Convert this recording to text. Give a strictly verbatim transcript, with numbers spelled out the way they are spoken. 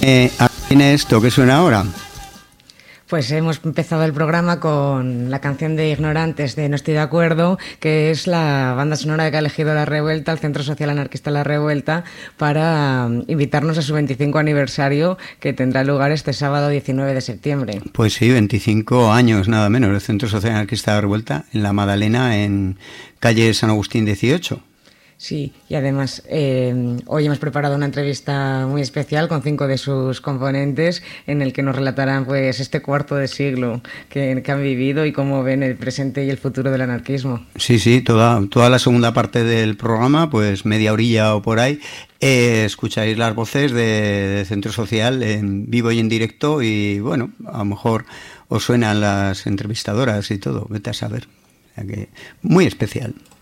Eh, ¿Tiene esto que suena ahora? Pues hemos empezado el programa con la canción de Ignorantes de No Estoy de Acuerdo, que es la banda sonora que ha elegido La Revuelta, el Centro Social Anarquista La Revuelta, para invitarnos a su veinticinco aniversario, que tendrá lugar este sábado diecinueve de septiembre. Pues sí, veinticinco años nada menos, el Centro Social Anarquista La Revuelta en La Madalena, en calle San Agustín dieciocho. Sí, y además eh, hoy hemos preparado una entrevista muy especial con cinco de sus componentes en el que nos relatarán pues este cuarto de siglo que, que han vivido y cómo ven el presente y el futuro del anarquismo. Sí, sí, toda, toda la segunda parte del programa, pues media orilla o por ahí, eh, escucháis las voces de, de Centro Social en vivo y en directo y bueno, a lo mejor os suenan las entrevistadoras y todo, vete a saber. O sea que muy especial.